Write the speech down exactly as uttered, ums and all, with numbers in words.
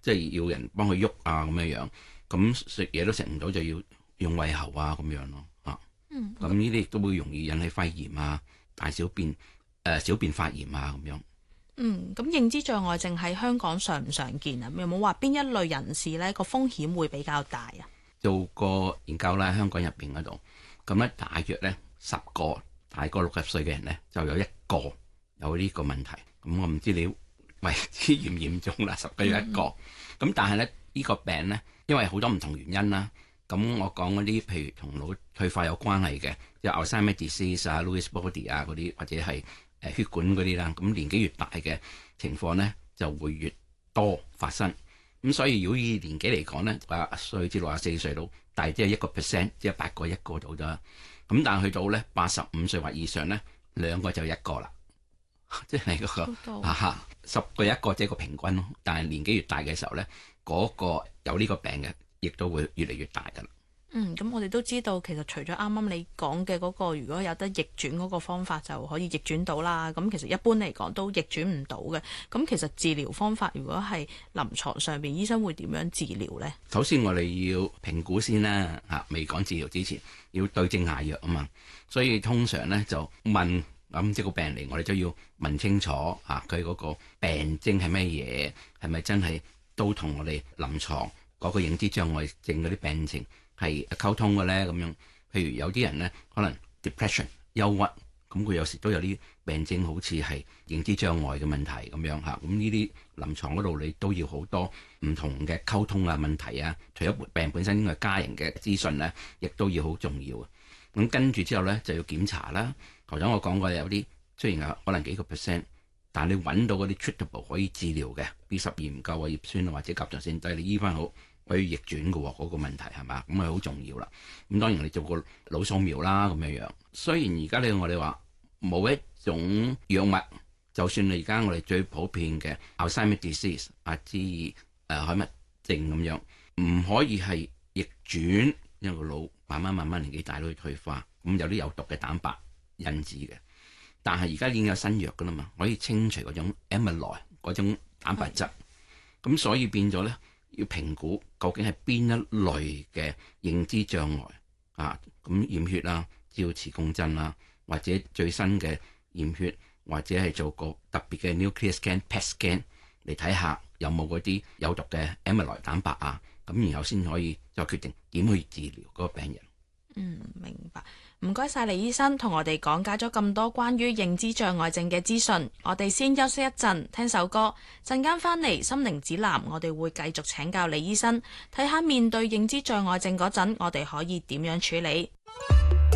即係要人幫佢喐啊咁樣樣，咁食嘢都食唔到就要用胃喉啊咁樣咯嚇。 嗯， 咁呢啲亦都會容易引起肺炎啊、大小便誒、呃、小便發炎啊咁樣。 嗯，咁認知障礙症喺香港常唔常見啊？有冇話邊一類人士咧個風險會比較大啊？ 做個研究啦，香港入邊嗰度，咁咧大約咧十個大過六十歲嘅人咧，就有一個有呢個問題。咁我唔知你為之嚴唔嚴重啦，十個有一個。咁、嗯、但係咧呢、呢個病咧，因為好多唔同原因啦。咁我講嗰啲譬如同腦退化有關係嘅，即係 Alzheimer's disease 啊、Lewy body 啊嗰啲，或者係誒血管嗰啲啦。咁年紀越大嘅情況咧，就會越多發生。咁所以如果以年紀嚟講咧，八十歲至六十四歲到，大即係一個 percent，即係八個一個到啫。咁但係去到咧八十五歲或以上咧，兩個就一個啦，即係嗰個哈哈十個一個即係個平均咯。但係年紀越大嘅時候咧，嗰個有呢個病嘅，亦都會越嚟越大噶啦。 嗯，咁我哋都知道，其實除咗啱啱你講嘅嗰個，如果有得逆轉嗰個方法就可以逆轉到啦。咁其實一般嚟講都逆轉唔到嘅。咁其實治療方法，如果係臨床上邊，醫生會點樣治療呢？ 首先我哋要評估先啦，嚇未講治療之前要對症下藥啊嘛。所以通常咧就問咁即係個病人嚟，我哋都要問清楚嚇佢嗰個病徵係咩嘢，係咪真係都同我哋臨床嗰個認知障礙症嗰啲病情係溝通嘅咧？咁樣，譬如有啲人咧可能 depression 憂鬱，咁佢有時都有啲病徵好似係認知障礙嘅問題咁樣嚇。咁呢啲臨床嗰度你都要好多唔同嘅溝通啊問題啊，除咗病本身嘅家人嘅資訊咧，亦都要好重要啊。咁跟住之後咧就要檢查啦。頭先我講過有啲雖然有可能幾個 percent， 但係你揾到嗰啲 treatable 可以治療嘅 B 十二唔夠啊、葉酸啊或者甲狀腺低，你醫翻好可以逆轉嘅喎，嗰個問題係嘛？咁係好重要啦。咁當然你做個腦掃描啦咁樣樣。雖然而家呢我哋話冇一種藥物，就算你而家我哋最普遍嘅 Alzheimer's disease 阿茲誒海默症咁樣，唔可以係逆轉，因為個腦慢慢慢慢年紀大都會退化，咁有啲有毒嘅蛋白引致嘅。但係而家已經有新藥噶啦嘛，可以清除嗰種 amyloid 嗰種蛋白質。咁所以變咗咧，要評估究竟係邊一類嘅認知障礙啊？咁驗血啦、照磁共振啦，或者最新嘅驗血，或者係做個特別嘅 nuclear scan、P E T scan 嚟睇下有冇嗰啲有毒嘅 amyloid 蛋白啊。咁然後先可以再決定點去治療嗰個病人。 嗯，明白。唔該晒李醫生，同我哋講解咗咁多關於認知障礙症嘅資訊。我哋先休息一陣，聽首歌。陣間翻嚟心靈指南，我哋會繼續請教李醫生，睇下面對認知障礙症嗰陣，我哋可以點樣處理。